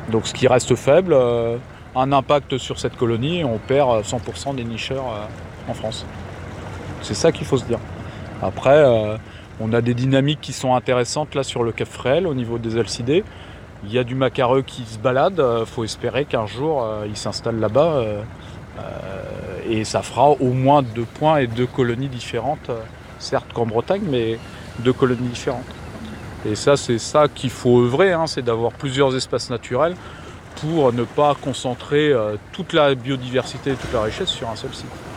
Donc ce qui reste faible, un impact sur cette colonie et on perd 100% des nicheurs en France. C'est ça qu'il faut se dire. Après, on a des dynamiques qui sont intéressantes là sur le Cap Fréhel au niveau des alcidés. Il y a du macareux qui se balade, faut espérer qu'un jour il s'installe là-bas et ça fera au moins 2 points et 2 colonies différentes, certes qu'en Bretagne, mais 2 colonies différentes. Et ça, c'est ça qu'il faut œuvrer, c'est d'avoir plusieurs espaces naturels pour ne pas concentrer toute la biodiversité et toute la richesse sur un seul site.